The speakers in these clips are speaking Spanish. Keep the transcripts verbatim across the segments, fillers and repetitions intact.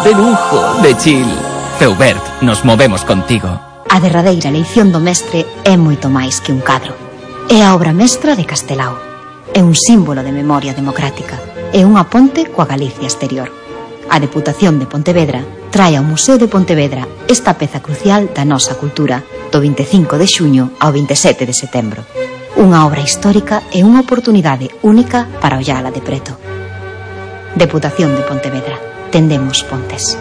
de lujo, de chill. Feubert, nos movemos contigo. A derradeira eleición do mestre é moito máis que un cadro. É a obra mestra de Castelao. É un símbolo de memoria democrática. É unha ponte coa Galicia exterior. A Deputación de Pontevedra trae ao Museo de Pontevedra esta peza crucial da nosa cultura do vinte e cinco de xuño ao vinte e sete de setembro. Unha obra histórica e unha oportunidade única para ollala de preto. Deputación de Pontevedra. Tendemos pontes.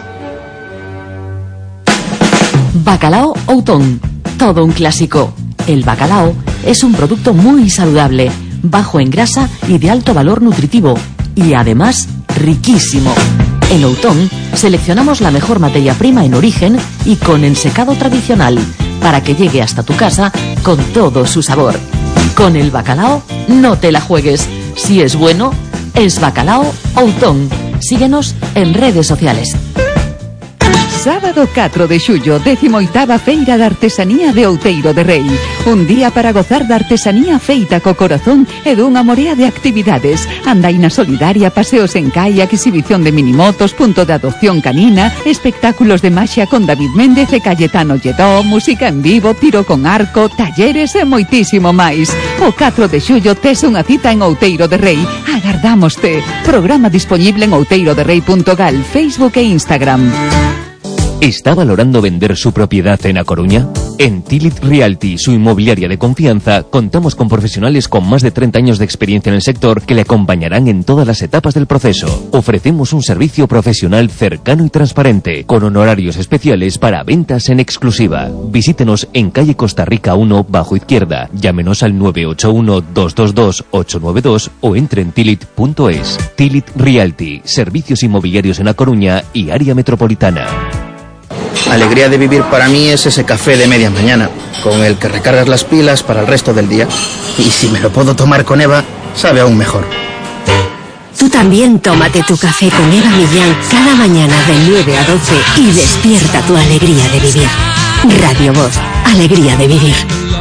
Bacalao Outón, todo un clásico. El bacalao es un producto muy saludable, bajo en grasa y de alto valor nutritivo, y además riquísimo. En Outón seleccionamos la mejor materia prima en origen y con ensecado tradicional, para que llegue hasta tu casa con todo su sabor. Con el bacalao no te la juegues. Si es bueno, es Bacalao Outón. Síguenos en redes sociales. Sábado catro de xullo, décimo oitava Feira de Artesanía de Outeiro de Rei. Un día para gozar da artesanía feita co corazón e dunha morea de actividades. Andaina solidaria, paseos en kayak, exhibición de minimotos, punto de adopción canina, espectáculos de maxia con David Méndez e Cayetano Lledó, música en vivo, tiro con arco, talleres e moitísimo máis. O catro de xullo tes unha cita en Outeiro de Rei. Agardámoste. Programa disponible en outeiroderrei punto gal, Facebook e Instagram. ¿Está valorando vender su propiedad en A Coruña? En Tilit Realty, su inmobiliaria de confianza, contamos con profesionales con más de treinta años de experiencia en el sector que le acompañarán en todas las etapas del proceso. Ofrecemos un servicio profesional cercano y transparente, con honorarios especiales para ventas en exclusiva. Visítenos en calle Costa Rica uno, bajo izquierda. Llámenos al nueve ocho uno, dos dos dos, ocho nueve dos o entre en tilit punto es. Tilit Realty, servicios inmobiliarios en A Coruña y área metropolitana. Alegría de vivir para mí es ese café de media mañana, con el que recargas las pilas para el resto del día. Y si me lo puedo tomar con Eva, sabe aún mejor. Tú también tómate tu café con Eva Millán cada mañana de nueve a doce y despierta tu alegría de vivir. Radio Voz, alegría de vivir.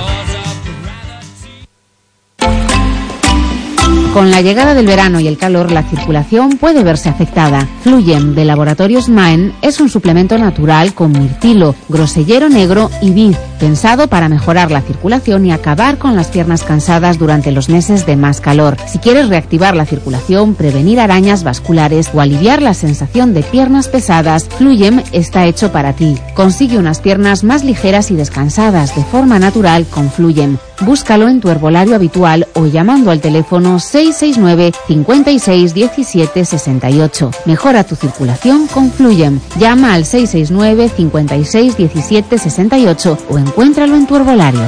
Con la llegada del verano y el calor, la circulación puede verse afectada. Fluyem de Laboratorios Maen es un suplemento natural con mirtilo, grosellero negro y vid, pensado para mejorar la circulación y acabar con las piernas cansadas durante los meses de más calor. Si quieres reactivar la circulación, prevenir arañas vasculares o aliviar la sensación de piernas pesadas, Fluyem está hecho para ti. Consigue unas piernas más ligeras y descansadas de forma natural con Fluyem. Búscalo en tu herbolario habitual o llamando al teléfono seis seis nueve, cinco seis, uno siete, seis ocho. Mejora tu circulación con Fluyem. Llama al seis seis nueve, cinco seis, uno siete, seis ocho o encuéntralo en tu herbolario.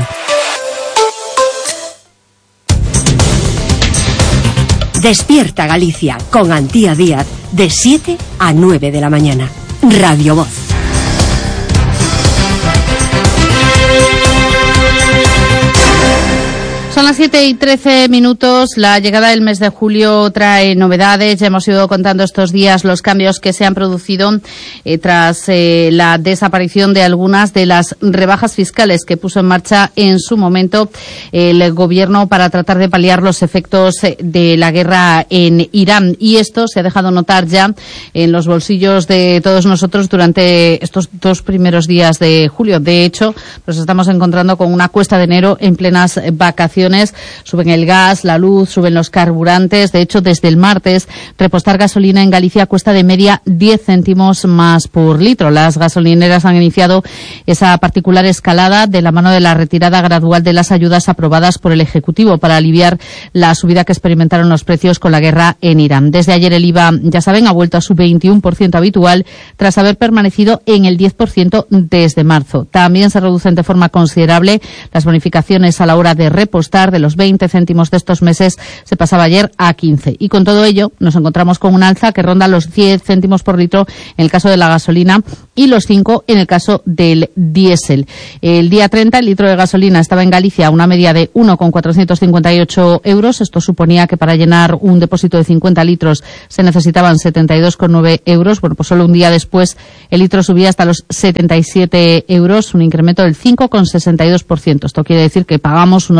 Despierta Galicia con Antía Díaz de siete a nueve de la mañana. Radio Voz. Son las siete y trece minutos. La llegada del mes de julio trae novedades. Ya hemos ido contando estos días los cambios que se han producido eh, tras eh, la desaparición de algunas de las rebajas fiscales que puso en marcha en su momento el gobierno para tratar de paliar los efectos de la guerra en Irán. Y esto se ha dejado notar ya en los bolsillos de todos nosotros durante estos dos primeros días de julio. De hecho, nos estamos encontrando con una cuesta de enero en plenas vacaciones. Suben el gas, la luz, suben los carburantes. De hecho, desde el martes, repostar gasolina en Galicia cuesta de media diez céntimos más por litro. Las gasolineras han iniciado esa particular escalada de la mano de la retirada gradual de las ayudas aprobadas por el Ejecutivo para aliviar la subida que experimentaron los precios con la guerra en Irán. Desde ayer el I V A, ya saben, ha vuelto a su veintiuno por ciento habitual tras haber permanecido en el diez por ciento desde marzo. También se reducen de forma considerable las bonificaciones a la hora de repostar. De los veinte céntimos de estos meses se pasaba ayer a quince. Y con todo ello nos encontramos con un alza que ronda los diez céntimos por litro en el caso de la gasolina y los cinco en el caso del diésel. El día treinta el litro de gasolina estaba en Galicia a una media de uno coma cuatrocientos cincuenta y ocho euros. Esto suponía que para llenar un depósito de cincuenta litros se necesitaban setenta y dos coma nueve euros. Bueno, pues solo un día después el litro subía hasta los setenta y siete euros, un incremento del cinco coma sesenta y dos por ciento. Esto quiere decir que pagamos unos cuatro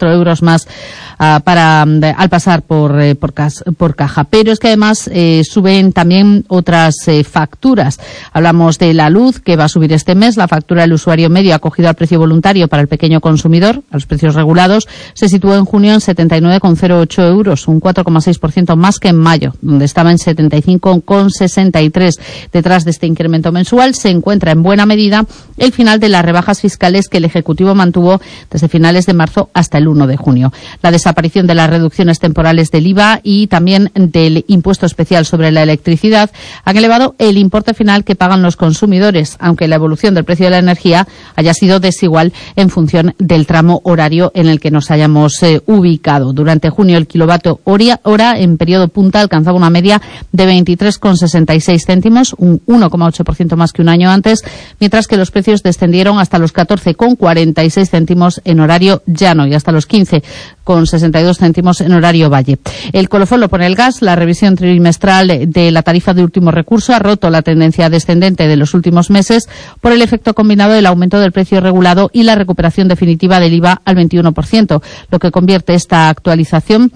cuatro euros más uh, para de, al pasar por, eh, por, cas, por caja. Pero es que además eh, suben también otras eh, facturas. Hablamos de la luz, que va a subir este mes. La factura del usuario medio acogido al precio voluntario para el pequeño consumidor, a los precios regulados, se situó en junio en setenta y nueve coma cero ocho euros, un cuatro coma seis por ciento más que en mayo, donde estaba en setenta y cinco coma sesenta y tres. Detrás de este incremento mensual se encuentra en buena medida el final de las rebajas fiscales que el Ejecutivo mantuvo desde finales de marzo hasta el uno de junio. La desaparición de las reducciones temporales del I V A y también del impuesto especial sobre la electricidad han elevado el importe final que pagan los consumidores, aunque la evolución del precio de la energía haya sido desigual en función del tramo horario en el que nos hayamos eh, ubicado. Durante junio el kilovatio hora en periodo punta alcanzaba una media de veintitrés coma sesenta y seis céntimos, un uno coma ocho por ciento más que un año antes, mientras que los precios descendieron hasta los catorce coma cuarenta y seis céntimos en horario llano y hasta los quince coma sesenta y dos céntimos en horario valle. El colofón lo pone el gas. La revisión trimestral de la tarifa de último recurso ha roto la tendencia descendente de los últimos meses por el efecto combinado del aumento del precio regulado y la recuperación definitiva del I V A al veintiuno por ciento, lo que convierte esta actualización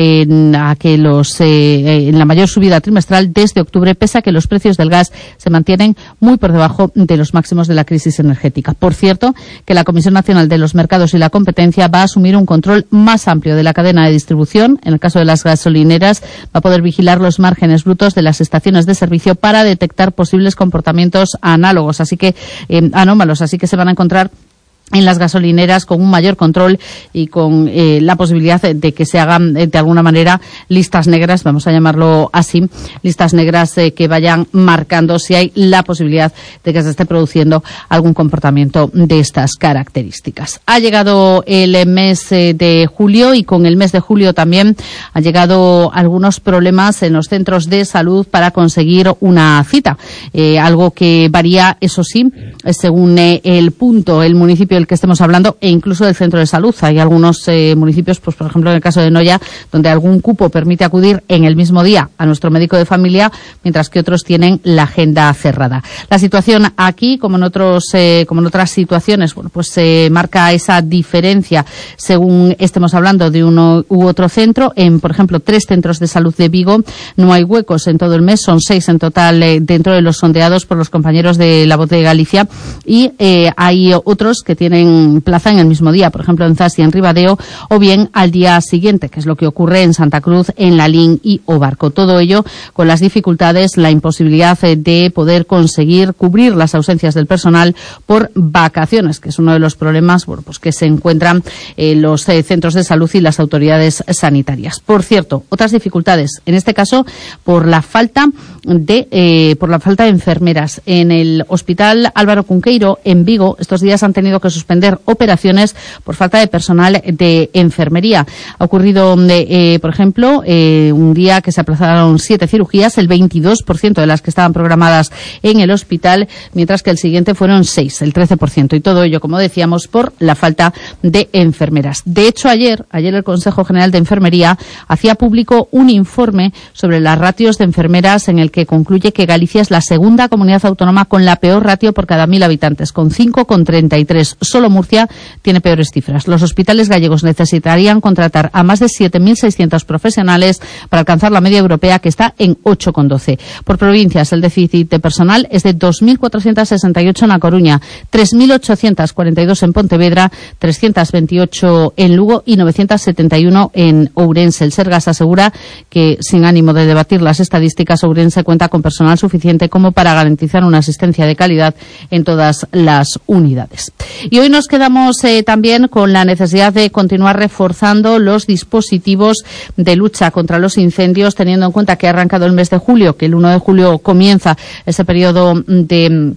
en a que los eh, en la mayor subida trimestral desde octubre, pese a que los precios del gas se mantienen muy por debajo de los máximos de la crisis energética. Por cierto, que la Comisión Nacional de los Mercados y la Competencia va a asumir un control más amplio de la cadena de distribución. En el caso de las gasolineras, va a poder vigilar los márgenes brutos de las estaciones de servicio para detectar posibles comportamientos análogos, así que eh, anómalos, así que se van a encontrar en las gasolineras con un mayor control y con eh, la posibilidad de que se hagan de alguna manera listas negras, vamos a llamarlo así, listas negras eh, que vayan marcando si hay la posibilidad de que se esté produciendo algún comportamiento de estas características. Ha llegado el mes eh, de julio y con el mes de julio también han llegado algunos problemas en los centros de salud para conseguir una cita, eh, algo que varía, eso sí, según eh, el punto, el municipio del que estemos hablando e incluso del centro de salud. Hay algunos eh, municipios, pues por ejemplo en el caso de Noya, donde algún cupo permite acudir en el mismo día a nuestro médico de familia, mientras que otros tienen la agenda cerrada. La situación aquí, como en otros, eh, como en otras situaciones, bueno, pues se eh, marca esa diferencia según estemos hablando de uno u otro centro. En, por ejemplo, tres centros de salud de Vigo no hay huecos en todo el mes, son seis en total eh, dentro de los sondeados por los compañeros de La Voz de Galicia, y eh, hay otros que tienen tienen plaza en el mismo día, por ejemplo en Zas y en Ribadeo, o bien al día siguiente, que es lo que ocurre en Santa Cruz, en Lalín y Obarco. Todo ello con las dificultades, la imposibilidad de poder conseguir cubrir las ausencias del personal por vacaciones, que es uno de los problemas, bueno, pues que se encuentran en los eh, centros de salud y las autoridades sanitarias. Por cierto, otras dificultades, en este caso por la falta de eh, por la falta de enfermeras. En el Hospital Álvaro Cunqueiro, en Vigo, estos días han tenido que suspender operaciones por falta de personal de enfermería. Ha ocurrido, eh, por ejemplo, eh, un día que se aplazaron siete cirugías, el veintidós por ciento de las que estaban programadas en el hospital, mientras que el siguiente fueron seis, el trece por ciento. Y todo ello, como decíamos, por la falta de enfermeras. De hecho, ayer, ayer el Consejo General de Enfermería hacía público un informe sobre las ratios de enfermeras en el que concluye que Galicia es la segunda comunidad autónoma con la peor ratio por cada mil habitantes, con cinco coma treinta y tres. Solo Murcia tiene peores cifras. Los hospitales gallegos necesitarían contratar a más de siete mil seiscientos profesionales para alcanzar la media europea, que está en ocho coma doce. Por provincias, el déficit de personal es de dos mil cuatrocientos sesenta y ocho en A Coruña, tres mil ochocientos cuarenta y dos en Pontevedra, trescientos veintiocho en Lugo y novecientos setenta y uno en Ourense. El Sergas asegura que, sin ánimo de debatir las estadísticas, Ourense cuenta con personal suficiente como para garantizar una asistencia de calidad en todas las unidades. Y hoy nos quedamos eh, también con la necesidad de continuar reforzando los dispositivos de lucha contra los incendios, teniendo en cuenta que ha arrancado el mes de julio, que el uno de julio comienza ese periodo de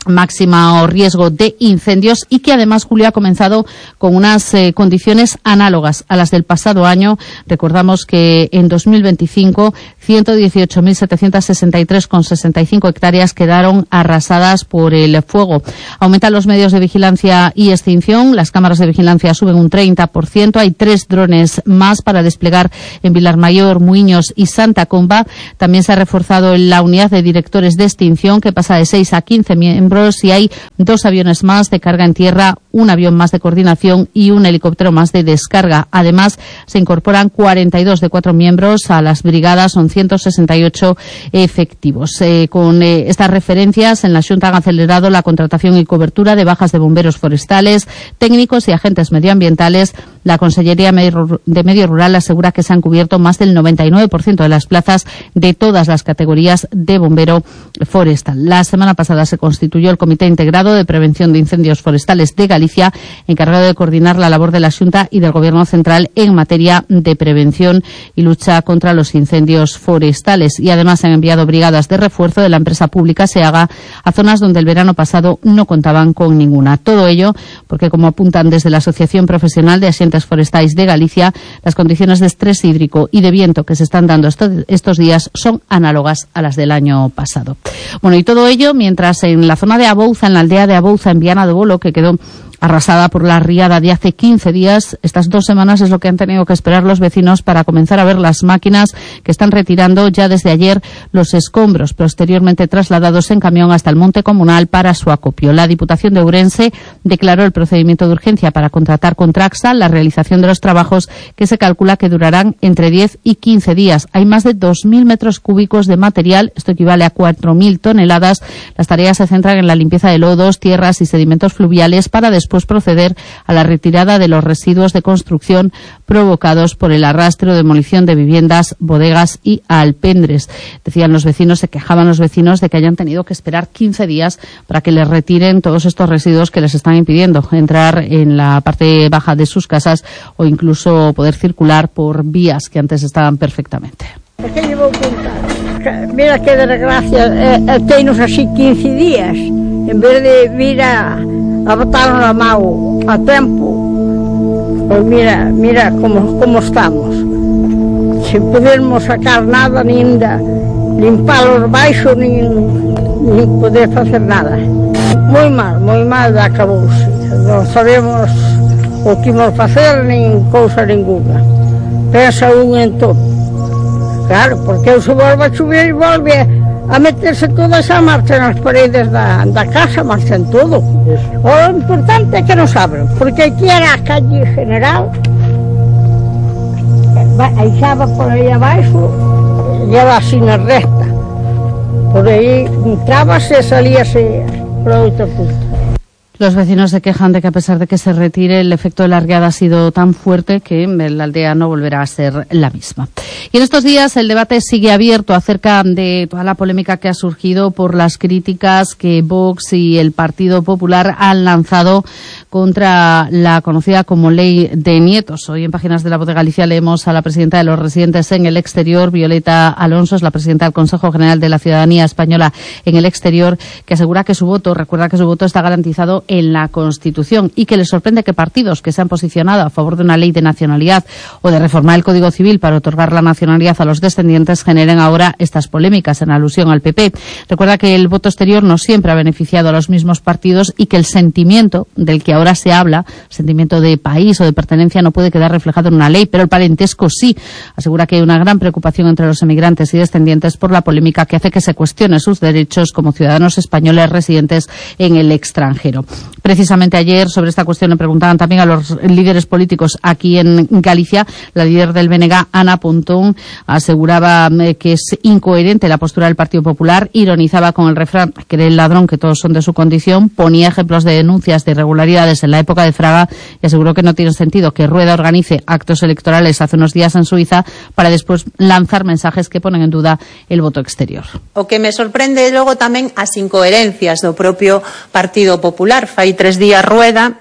máximo riesgo de incendios, y que además julio ha comenzado con unas eh, condiciones análogas a las del pasado año. Recordamos que en dos mil veinticinco ciento dieciocho mil setecientos sesenta y tres coma sesenta y cinco hectáreas quedaron arrasadas por el fuego. Aumentan los medios de vigilancia y extinción. Las cámaras de vigilancia suben un treinta por ciento. Hay tres drones más para desplegar en Vilarmayor, Muiños y Santa Comba. También se ha reforzado la unidad de directores de extinción, que pasa de seis a quince miembros miembros y hay dos aviones más de carga en tierra, un avión más de coordinación y un helicóptero más de descarga. Además, se incorporan cuarenta y dos de cuatro miembros a las brigadas, son ciento sesenta y ocho efectivos. Eh, con eh, estas referencias, en la Xunta han acelerado la contratación y cobertura de bajas de bomberos forestales, técnicos y agentes medioambientales. La Consellería de Medio Rural asegura que se han cubierto más del noventa y nueve por ciento de las plazas de todas las categorías de bombero forestal. La semana pasada se constituyó el Comité Integrado de Prevención de Incendios Forestales de Galicia, encargado de coordinar la labor de la Xunta y del Gobierno Central en materia de prevención y lucha contra los incendios forestales. Y además se han enviado brigadas de refuerzo de la empresa pública SEAGA a zonas donde el verano pasado no contaban con ninguna. Todo ello porque, como apuntan desde la Asociación Profesional de Axentes Forestais de Galicia, las condiciones de estrés hídrico y de viento que se están dando estos, estos días son análogas a las del año pasado. Bueno, y todo ello mientras en la zona de Abouza, en la aldea de Abouza, en Viana do Bolo, que quedó arrasada por la riada de hace quince días, estas dos semanas es lo que han tenido que esperar los vecinos para comenzar a ver las máquinas que están retirando ya desde ayer los escombros, posteriormente trasladados en camión hasta el monte comunal para su acopio. La Diputación de Ourense declaró el procedimiento de urgencia para contratar con Traxa la realización de los trabajos, que se calcula que durarán entre diez y quince días. Hay más de dos mil metros cúbicos de material, esto equivale a cuatro mil toneladas. Las tareas se centran en la limpieza de lodos, tierras y sedimentos fluviales para después Pues proceder a la retirada de los residuos de construcción provocados por el arrastre o demolición de viviendas, bodegas y alpendres. Decían los vecinos, se quejaban los vecinos de que hayan tenido que esperar quince días para que les retiren todos estos residuos que les están impidiendo entrar en la parte baja de sus casas o incluso poder circular por vías que antes estaban perfectamente. ¿Qué llevo a contar? Mira que desgracia, eh, eh, tenos así quince días, en vez de vir a a botar la mão a tempo, pues mira, mira como, como estamos, sin podermos sacar nada, ni ainda limpar los baixos, ni, ni poder facer nada. Moi mal, moi mal acabouse. Non sabemos o que imos facer, nin cousa ninguna. Pensa un en todo. Claro, porque se volve a chover e volve a meterse toda esa marcha nas paredes da, da casa, marcha en todo. O importante é que nos abran, porque aquí era a calle general, aí xaba por aí abaixo, lleva así na recta, por aí entrábase e salíase por outra punta. Los vecinos se quejan de que a pesar de que se retire, el efecto de la riada ha sido tan fuerte que la aldea no volverá a ser la misma. Y en estos días el debate sigue abierto acerca de toda la polémica que ha surgido por las críticas que Vox y el Partido Popular han lanzado contra la conocida como Ley de Nietos. Hoy en Páginas de la Voz de Galicia leemos a la presidenta de los residentes en el exterior, Violeta Alonso, es la presidenta del Consejo General de la Ciudadanía Española en el exterior, que asegura que su voto, recuerda que su voto está garantizado en la Constitución y que le sorprende que partidos que se han posicionado a favor de una ley de nacionalidad o de reformar el Código Civil para otorgar la nacionalidad a los descendientes generen ahora estas polémicas en alusión al P P. Recuerda que el voto exterior no siempre ha beneficiado a los mismos partidos y que el sentimiento del que ahora se habla, sentimiento de país o de pertenencia, no puede quedar reflejado en una ley, pero el parentesco sí. Asegura que hay una gran preocupación entre los emigrantes y descendientes por la polémica que hace que se cuestione sus derechos como ciudadanos españoles residentes en el extranjero. Precisamente ayer sobre esta cuestión le preguntaban también a los líderes políticos aquí en Galicia. La líder del B N G, Ana Pontón, aseguraba que es incoherente la postura del Partido Popular, ironizaba con el refrán que era el ladrón que todos son de su condición, ponía ejemplos de denuncias de irregularidades en la época de Fraga y aseguró que no tiene sentido que Rueda organice actos electorales hace unos días en Suiza para después lanzar mensajes que ponen en duda el voto exterior. O que me sorprende logo tamén as incoherencias do propio Partido Popular. Fai tres días Rueda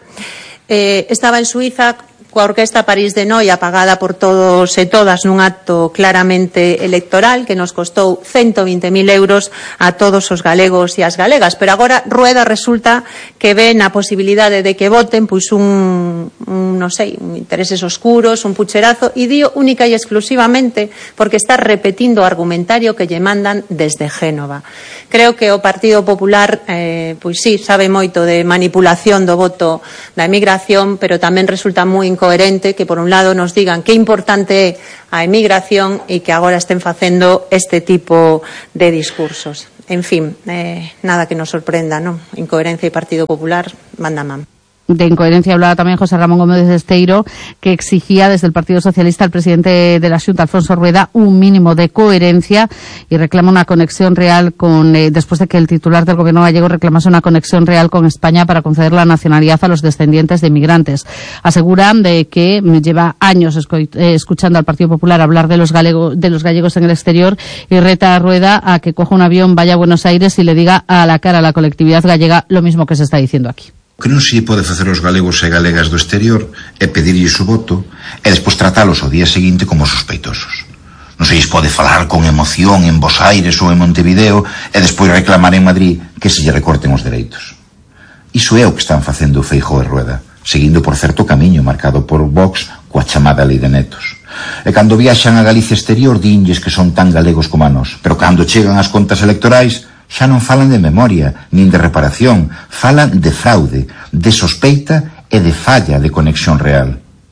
eh, estaba en Suiza coa Orquesta París de Noia pagada por todos e todas nun acto claramente electoral que nos costou ciento veinte mil euros a todos os galegos e as galegas, pero agora Rueda resulta que ve na posibilidade de que voten pois un, un non sei, un intereses oscuros, un pucherazo, e dio única e exclusivamente porque está repetindo o argumentario que lle mandan desde Génova. Creo que o Partido Popular eh, pois sí, sabe moito de manipulación do voto da emigración, pero tamén resulta moi incoherente que por un lado nos digan que importante é a emigración e que agora estén facendo este tipo de discursos. en fin, eh, nada que nos sorprenda, ¿no? Incoherencia y Partido Popular, manda mam. De incoherencia hablaba también José Ramón Gómez de Esteiro, que exigía desde el Partido Socialista al presidente de la Xunta, Alfonso Rueda, un mínimo de coherencia y reclama una conexión real con, eh, después de que el titular del gobierno gallego reclamase una conexión real con España para conceder la nacionalidad a los descendientes de inmigrantes. Aseguran de que lleva años esco- eh, escuchando al Partido Popular hablar de los, galego, de los gallegos en el exterior y reta a Rueda a que coja un avión, vaya a Buenos Aires y le diga a la cara a la colectividad gallega lo mismo que se está diciendo aquí. O que non se pode facer aos galegos e galegas do exterior é pedirlles o voto e despois tratalos ao día seguinte como sospeitosos. Non se lles pode falar con emoción en Bos Aires ou en Montevideo e despois reclamar en Madrid que se lle recorten os dereitos. Iso é o que están facendo Feijóo e Rueda, seguindo por certo camiño marcado por Vox coa chamada lei de netos. E cando viaxan a Galicia exterior dinlles que son tan galegos como a nós, pero cando chegan as contas electorais xa non falan de memoria, nin de reparación, falan de fraude, de sospeita e de falla de conexión real.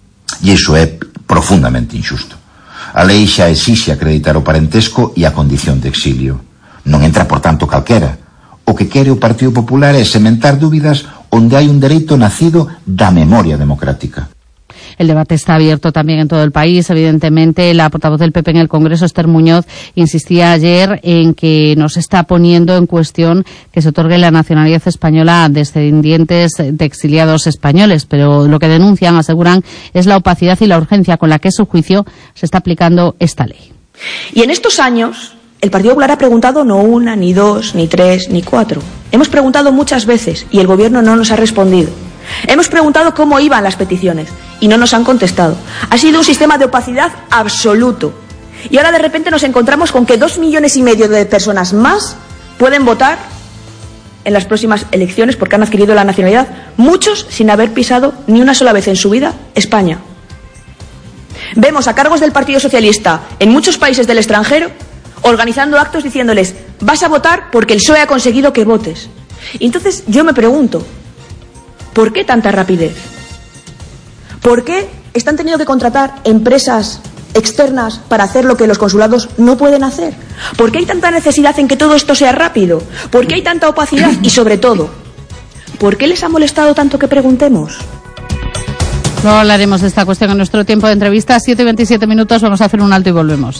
E iso é profundamente injusto. A lei xa exixe acreditar o parentesco e a condición de exilio. Non entra, por tanto, calquera. O que quere o Partido Popular é sementar dúbidas onde hai un dereito nacido da memoria democrática. El debate está abierto también en todo el país. Evidentemente, la portavoz del P P en el Congreso, Esther Muñoz, insistía ayer en que no se está poniendo en cuestión que se otorgue la nacionalidad española a descendientes de exiliados españoles, pero lo que denuncian, aseguran, es la opacidad y la urgencia con la que, a su juicio, se está aplicando esta ley. Y en estos años, el Partido Popular ha preguntado no una, ni dos, ni tres, ni cuatro. Hemos preguntado muchas veces y el Gobierno no nos ha respondido. Hemos preguntado cómo iban las peticiones y no nos han contestado. Ha sido un sistema de opacidad absoluto. Y ahora de repente nos encontramos con que dos millones y medio de personas más pueden votar en las próximas elecciones porque han adquirido la nacionalidad, muchos sin haber pisado ni una sola vez en su vida España. Vemos a cargos del Partido Socialista en muchos países del extranjero organizando actos diciéndoles vas a votar porque el P S O E ha conseguido que votes. Y entonces yo me pregunto, ¿por qué tanta rapidez? ¿Por qué están teniendo que contratar empresas externas para hacer lo que los consulados no pueden hacer? ¿Por qué hay tanta necesidad en que todo esto sea rápido? ¿Por qué hay tanta opacidad? Y sobre todo, ¿por qué les ha molestado tanto que preguntemos? No hablaremos de esta cuestión en nuestro tiempo de entrevista. siete y veintisiete minutos, vamos a hacer un alto y volvemos.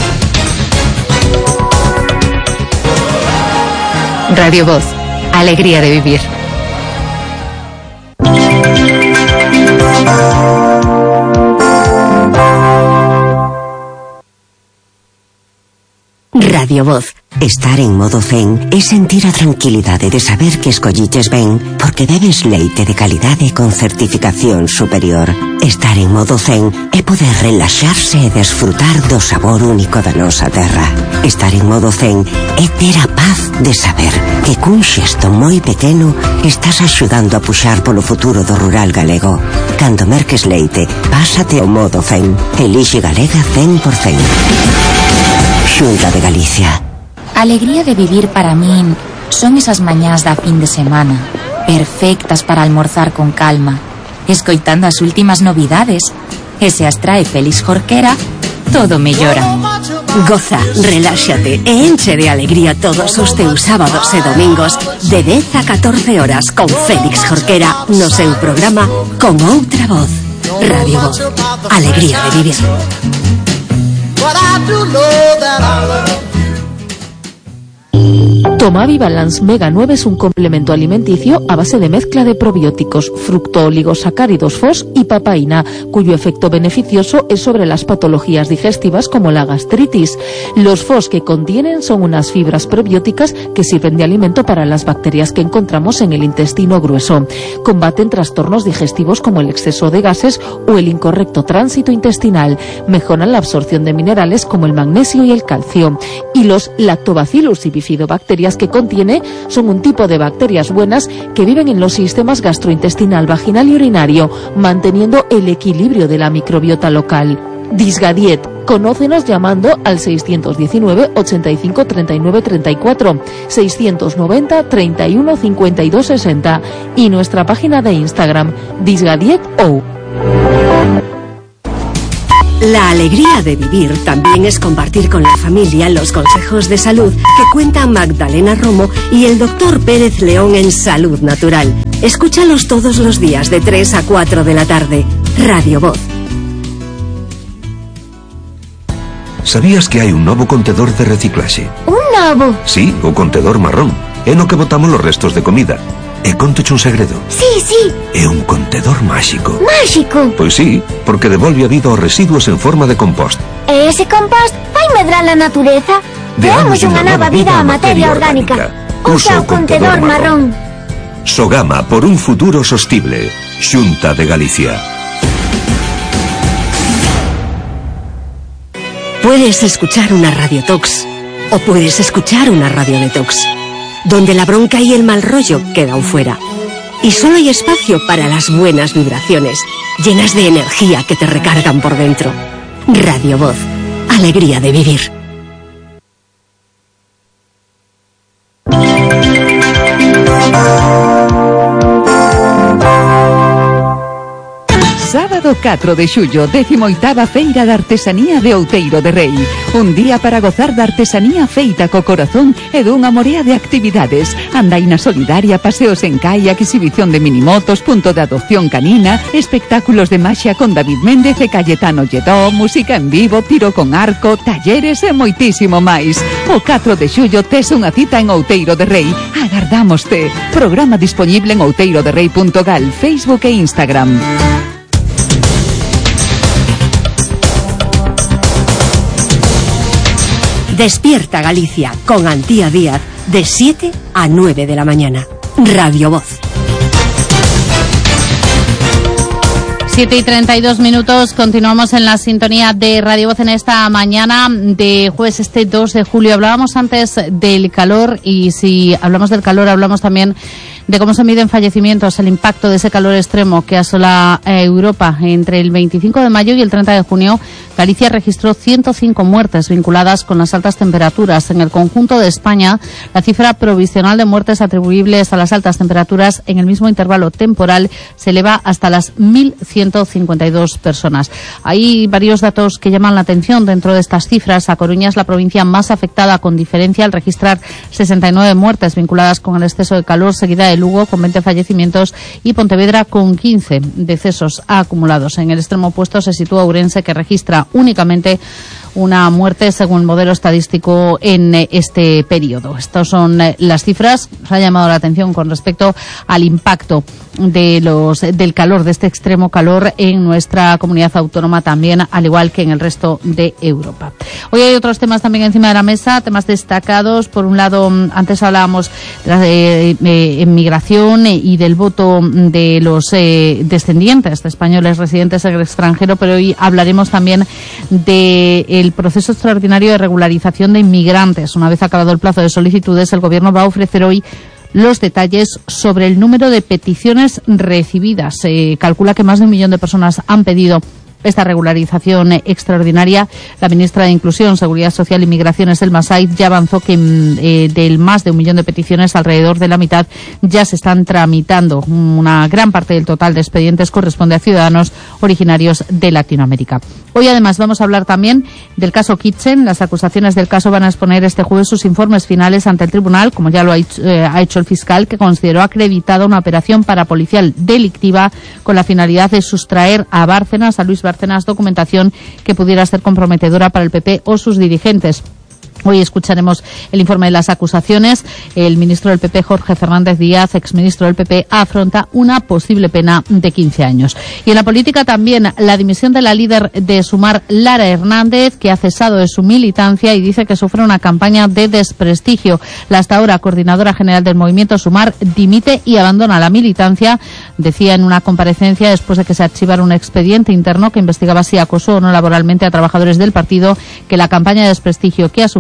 Radio Voz, alegría de vivir. Radio Voz. Estar en modo zen é sentir a tranquilidade de saber que escolliches ben porque bebes leite de calidade con certificación superior. Estar en modo zen é poder relaxarse e desfrutar do sabor único da nosa terra. Estar en modo zen é ter a paz de saber que cun xesto moi pequeno estás axudando a puxar polo futuro do rural galego. Cando merques leite, pásate ao modo zen. Elixe Galega cen por cen. Xunta de Galicia. A alegría de vivir para min son esas mañás da fin de semana, perfectas para almorzar con calma, escoitando as últimas novidades, e se as trae Félix Jorquera, todo mellora. Goza, reláxate e enche de alegría todos os teus sábados e domingos de dez a catorce horas con Félix Jorquera no seu programa Con Outra Voz. Radio Voz, alegría de vivir. Tomavi Balance Mega nueve es un complemento alimenticio a base de mezcla de probióticos, fructooligosacáridos F O S y papaína, cuyo efecto beneficioso es sobre las patologías digestivas como la gastritis. Los F O S que contienen son unas fibras probióticas que sirven de alimento para las bacterias que encontramos en el intestino grueso. Combaten trastornos digestivos como el exceso de gases o el incorrecto tránsito intestinal. Mejoran la absorción de minerales como el magnesio y el calcio. Y los Lactobacillus y bifidobacterias que contiene son un tipo de bacterias buenas que viven en los sistemas gastrointestinal, vaginal y urinario, manteniendo el equilibrio de la microbiota local. Disgadiet. Conócenos llamando al seiscientos diecinueve, ochenta y cinco, treinta y nueve, treinta y cuatro, seiscientos noventa, treinta y uno, cincuenta y dos, sesenta y nuestra página de Instagram, Disgadiet O. La alegría de vivir también es compartir con la familia los consejos de salud que cuentan Magdalena Romo y el doctor Pérez León en Salud Natural. Escúchalos todos los días de tres a cuatro de la tarde. Radio Voz. Sabías que hai un novo contedor de reciclaxe? Un novo? Sí, o contedor marrón. É no que botamos los restos de comida. E contoche un segredo. Sí, sí. É un contedor máxico. Máxico? Pois sí, porque devolve a vida aos residuos en forma de compost. E ese compost vai medrar a natureza? Deamos unha nova vida á materia orgánica. Usa o contedor marrón. Sogama por un futuro sostible. Xunta de Galicia. Puedes escuchar una radiotox o puedes escuchar una radio detox, donde la bronca y el mal rollo quedan fuera. Y solo hay espacio para las buenas vibraciones, llenas de energía que te recargan por dentro. Radio Voz. Alegría de vivir. Sábado catro de xullo, décimo oitava Feira de Artesanía de Outeiro de Rei. Un día para gozar da artesanía feita co corazón e dunha morea de actividades. Andaina solidaria, paseos en kayak, exhibición de minimotos, punto de adopción canina, espectáculos de maxia con David Méndez e Cayetano Lledó, música en vivo, tiro con arco, talleres e moitísimo máis. O catro de xullo tes unha cita en Outeiro de Rei. Agardámoste. Programa disponible en outeiro de rei punto gal, Facebook e Instagram. Despierta Galicia con Antía Díaz de siete a nueve de la mañana. Radio Voz. siete y treinta y dos minutos, continuamos en la sintonía de Radio Voz en esta mañana de jueves, este dos de julio. Hablábamos antes del calor y si hablamos del calor hablamos también de cómo se miden fallecimientos, el impacto de ese calor extremo que asola a Europa. Entre el veinticinco de mayo y el treinta de junio, Galicia registró ciento cinco muertes vinculadas con las altas temperaturas. En el conjunto de España, la cifra provisional de muertes atribuibles a las altas temperaturas en el mismo intervalo temporal se eleva hasta las mil ciento cincuenta y dos personas. Hay varios datos que llaman la atención dentro de estas cifras. A Coruña es la provincia más afectada con diferencia al registrar sesenta y nueve muertes vinculadas con el exceso de calor, seguida de Lugo con veinte fallecimientos y Pontevedra con quince decesos acumulados. En el extremo opuesto se sitúa Ourense, que registra únicamente una muerte según el modelo estadístico en este periodo. Estas son las cifras. Nos ha llamado la atención con respecto al impacto de los del calor, de este extremo calor en nuestra comunidad autónoma también, al igual que en el resto de Europa. Hoy hay otros temas también encima de la mesa, temas destacados. Por un lado, antes hablábamos de la eh, eh, migración y del voto de los eh, descendientes de españoles residentes en el extranjero, pero hoy hablaremos también de el proceso extraordinario de regularización de inmigrantes. Una vez acabado el plazo de solicitudes, el Gobierno va a ofrecer hoy los detalles sobre el número de peticiones recibidas. Se calcula que más de un millón de personas han pedido esta regularización extraordinaria. La ministra de Inclusión, Seguridad Social y Migraciones, Elma Saiz, ya avanzó que eh, del más de un millón de peticiones, alrededor de la mitad ya se están tramitando. Una gran parte del total de expedientes corresponde a ciudadanos originarios de Latinoamérica. Hoy además vamos a hablar también del caso Kitchen. Las acusaciones del caso van a exponer este jueves sus informes finales ante el tribunal, como ya lo ha hecho, eh, ha hecho el fiscal, que consideró acreditada una operación parapolicial delictiva con la finalidad de sustraer a Bárcenas, a Luis Bárcenas, documentación que pudiera ser comprometedora para el P P o sus dirigentes. Hoy escucharemos el informe de las acusaciones. El ministro del P P, Jorge Fernández Díaz, exministro del P P, afronta una posible pena de quince años. Y en la política también, la dimisión de la líder de Sumar, Lara Hernández, que ha cesado de su militancia y dice que sufre una campaña de desprestigio. La hasta ahora coordinadora general del movimiento Sumar dimite y abandona la militancia. Decía en una comparecencia, después de que se archivara un expediente interno que investigaba si acosó o no laboralmente a trabajadores del partido, que la campaña de desprestigio que ha sufrido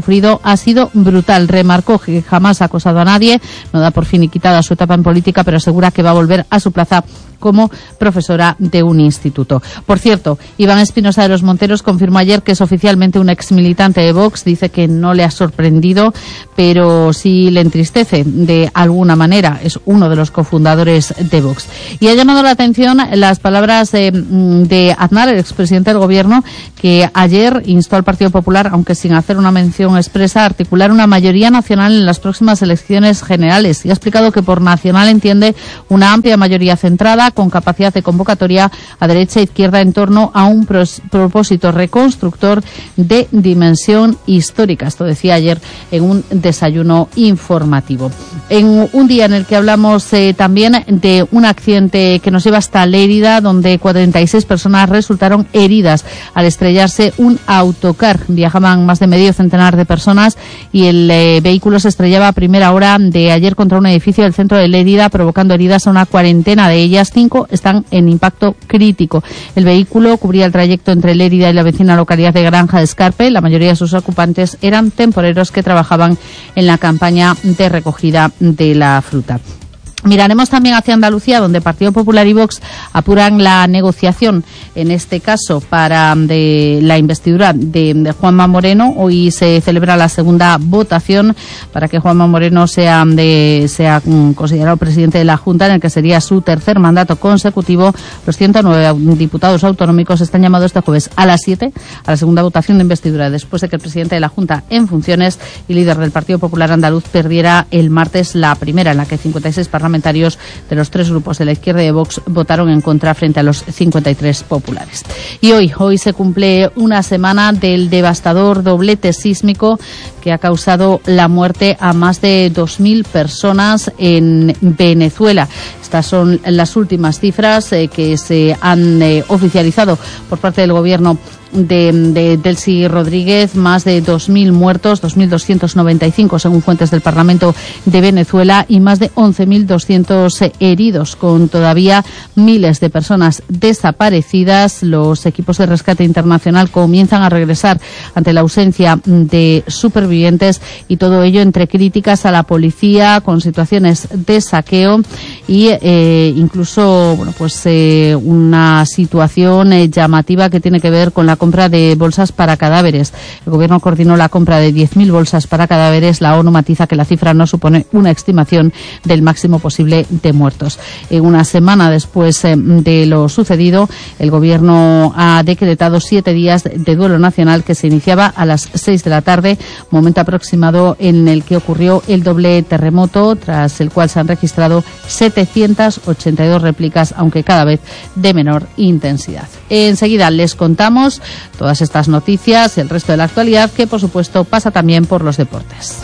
sufrido ha sido brutal. Remarcó que jamás ha acosado a nadie, no da por finiquitada su etapa en política, pero asegura que va a volver a su plaza como profesora de un instituto. Por cierto, Iván Espinosa de los Monteros confirmó ayer que es oficialmente un exmilitante de Vox. Dice que no le ha sorprendido, pero sí le entristece de alguna manera. Es uno de los cofundadores de Vox. Y ha llamado la atención las palabras de, de Aznar, el expresidente del Gobierno, que ayer instó al Partido Popular, aunque sin hacer una mención expresa, a articular una mayoría nacional en las próximas elecciones generales. Y ha explicado que por nacional entiende una amplia mayoría centrada, con capacidad de convocatoria a derecha e izquierda en torno a un pros, propósito reconstructor de dimensión histórica. Esto decía ayer en un desayuno informativo. En un día en el que hablamos eh, también de un accidente que nos lleva hasta Lérida, donde cuarenta y seis personas resultaron heridas al estrellarse un autocar. Viajaban más de medio centenar de personas y el eh, vehículo se estrellaba a primera hora de ayer contra un edificio del centro de Lérida, provocando heridas a una cuarentena de ellas. Cinco están en impacto crítico. El vehículo cubría el trayecto entre Lérida y la vecina localidad de Granja de Escarpe. La mayoría de sus ocupantes eran temporeros que trabajaban en la campaña de recogida de la fruta. Miraremos también hacia Andalucía, donde Partido Popular y Vox apuran la negociación, en este caso para de la investidura de, de Juanma Moreno. Hoy se celebra la segunda votación para que Juanma Moreno sea, de, sea considerado presidente de la Junta, en el que sería su tercer mandato consecutivo. Los ciento nueve diputados autonómicos están llamados este jueves a las siete a la segunda votación de investidura, después de que el presidente de la Junta en funciones y líder del Partido Popular andaluz perdiera el martes la primera, en la que cincuenta y seis parlamentarios de los tres grupos de la izquierda y de Vox votaron en contra frente a los cincuenta y tres populares. Y hoy, hoy se cumple una semana del devastador doblete sísmico que ha causado la muerte a más de dos mil personas en Venezuela. Estas son las últimas cifras eh, que se han eh, oficializado por parte del gobierno de, de Delcy Rodríguez. Más de dos mil muertos, dos mil doscientos noventa y cinco según fuentes del Parlamento de Venezuela, y más de once mil doscientos heridos, con todavía miles de personas desaparecidas. Los equipos de rescate internacional comienzan a regresar ante la ausencia de supervivientes, y todo ello entre críticas a la policía, con situaciones de saqueo y eh, incluso bueno pues eh, una situación eh, llamativa que tiene que ver con la compra de bolsas para cadáveres. El gobierno coordinó la compra de diez mil bolsas para cadáveres. La ONU matiza que la cifra no supone una estimación del máximo posible de muertos. En una semana después eh, de lo sucedido, el gobierno ha decretado siete días de duelo nacional, que se iniciaba a las seis de la tarde, momento aproximado en el que ocurrió el doble terremoto, tras el cual se han registrado setecientas ochenta y dos réplicas, aunque cada vez de menor intensidad. Enseguida les contamos todas estas noticias y el resto de la actualidad, que por supuesto pasa también por los deportes.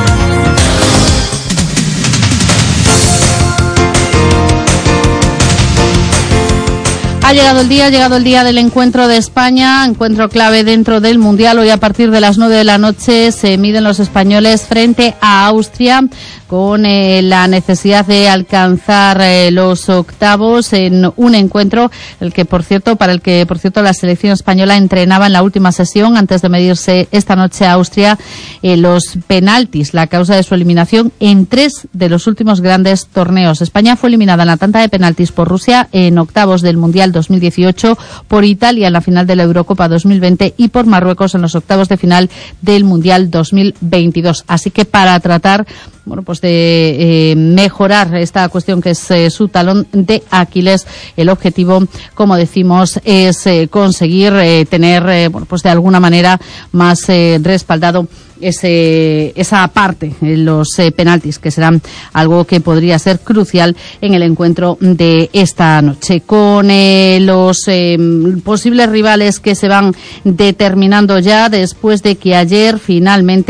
Ha llegado el día, ha llegado el día del encuentro de España, encuentro clave dentro del Mundial. Hoy a partir de las nueve de la noche se miden los españoles frente a Austria, con eh, la necesidad de alcanzar eh, los octavos en un encuentro el que por cierto para el que por cierto la selección española entrenaba en la última sesión antes de medirse esta noche a Austria eh, los penaltis, la causa de su eliminación en tres de los últimos grandes torneos. España fue eliminada en la tanda de penaltis por Rusia en octavos del Mundial dos mil dieciocho, por Italia en la final de la Eurocopa dos mil veinte y por Marruecos en los octavos de final del Mundial dos mil veintidós. Así que para tratar bueno pues de eh, mejorar esta cuestión, que es eh, su talón de Aquiles, el objetivo, como decimos, es eh, conseguir eh, tener eh, bueno pues de alguna manera más eh, respaldado ese, esa parte, los eh, penaltis, que serán algo que podría ser crucial en el encuentro de esta noche. Con eh, los eh, posibles rivales que se van determinando ya, después de que ayer finalmente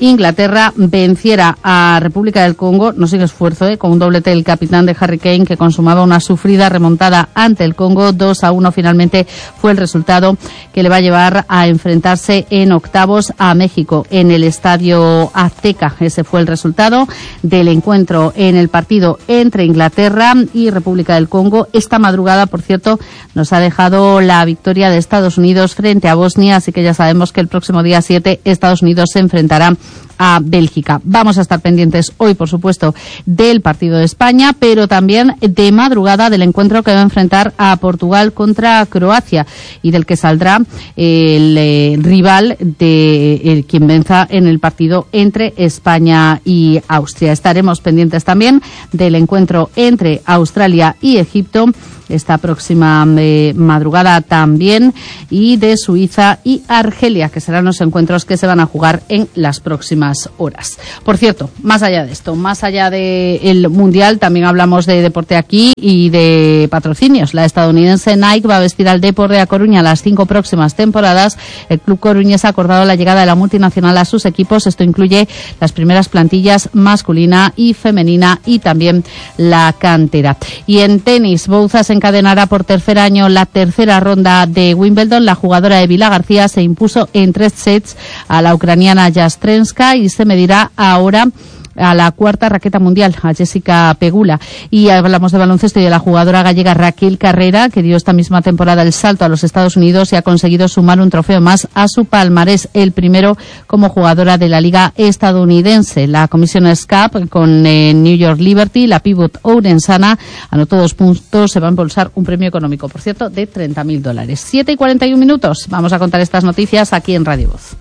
Inglaterra venciera a República del Congo, no sin esfuerzo, ¿eh? con un doblete del capitán de Harry Kane, que consumaba una sufrida remontada ante el Congo. Dos a uno finalmente fue el resultado que le va a llevar a enfrentarse en octavos a México en el Estadio Azteca. Ese fue el resultado del encuentro en el partido entre Inglaterra y República del Congo. Esta madrugada, por cierto, nos ha dejado la victoria de Estados Unidos frente a Bosnia, así que ya sabemos que el próximo día siete Estados Unidos se enfrentará a Bélgica. Vamos a estar pendientes hoy, por supuesto, del partido de España, pero también de madrugada del encuentro que va a enfrentar a Portugal contra Croacia y del que saldrá el eh, rival de el, quien venza en el partido entre España y Austria. Estaremos pendientes también del encuentro entre Australia y Egipto esta próxima eh, madrugada también, y de Suiza y Argelia, que serán los encuentros que se van a jugar en las próximas horas. Por cierto, más allá de esto, más allá del Mundial, también hablamos de deporte aquí y de patrocinios. La estadounidense Nike va a vestir al Depor de A Coruña las cinco próximas temporadas. El club coruñés ha acordado la llegada de la multinacional a sus equipos. Esto incluye las primeras plantillas masculina y femenina y también la cantera. Y en tenis, Bouzas se encadenará por tercer año la tercera ronda de Wimbledon. La jugadora de Vila García se impuso en tres sets a la ucraniana Yastrenska y se medirá ahora a la cuarta raqueta mundial, a Jessica Pegula. Y hablamos de baloncesto y de la jugadora gallega Raquel Carrera, que dio esta misma temporada el salto a los Estados Unidos y ha conseguido sumar un trofeo más a su palmarés, el primero como jugadora de la liga estadounidense. La comisión S C A P con eh, New York Liberty, la pívot ourensana, anotó dos puntos, se va a impulsar un premio económico, por cierto, de treinta mil dólares. siete y cuarenta y un minutos. Vamos a contar estas noticias aquí en Radio Voz.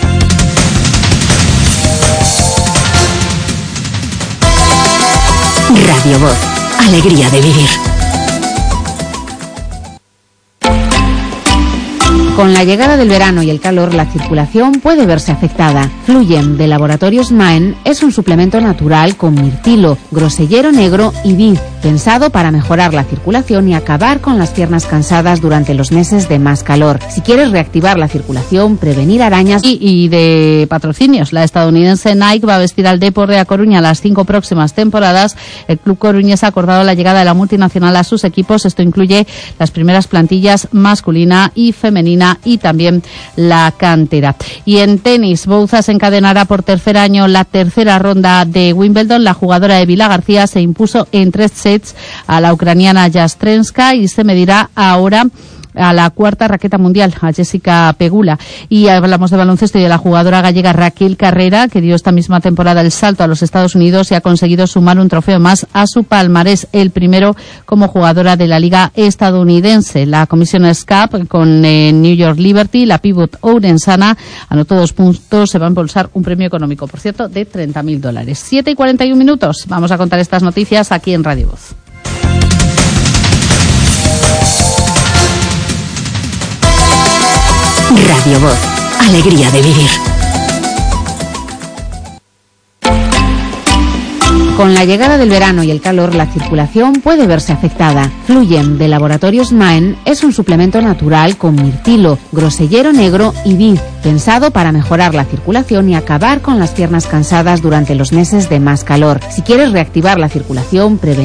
Radio Voz, alegría de vivir. Con la llegada del verano y el calor, la circulación puede verse afectada. Fluyen de Laboratorios Maen es un suplemento natural con mirtilo, grosellero negro y vid, pensado para mejorar la circulación y acabar con las piernas cansadas durante los meses de más calor. Si quieres reactivar la circulación, prevenir arañas y, y de patrocinios, la estadounidense Nike va a vestir al Depor de A Coruña las cinco próximas temporadas. El club coruñés ha acordado la llegada de la multinacional a sus equipos. Esto incluye las primeras plantillas masculina y femenina y también la cantera. Y en tenis, Bouzas se encadenará por tercer año la tercera ronda de Wimbledon. La jugadora de Vila García se impuso en tres sets a la ucraniana Yastrenska y se medirá ahora a la cuarta raqueta mundial, a Jessica Pegula. Y hablamos de baloncesto y de la jugadora gallega Raquel Carrera, que dio esta misma temporada el salto a los Estados Unidos y ha conseguido sumar un trofeo más a su palmarés, el primero como jugadora de la liga estadounidense. La comisión S C A P con eh, New York Liberty, la pívot ourensana, anotó dos puntos, se va a impulsar un premio económico, por cierto, de treinta mil dólares. siete y cuarenta y un minutos. Vamos a contar estas noticias aquí en Radio Voz. Radio Voz, alegría de vivir. Con la llegada del verano y el calor, la circulación puede verse afectada. Fluyen de Laboratorios Maen es un suplemento natural con mirtilo, grosellero negro y vid, pensado para mejorar la circulación y acabar con las piernas cansadas durante los meses de más calor. Si quieres reactivar la circulación, prevenir